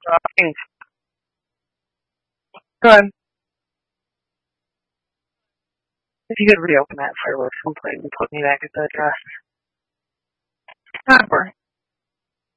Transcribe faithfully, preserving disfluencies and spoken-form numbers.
Thanks. Go ahead. If you could reopen that fireworks complaint and put me back at the address. Not for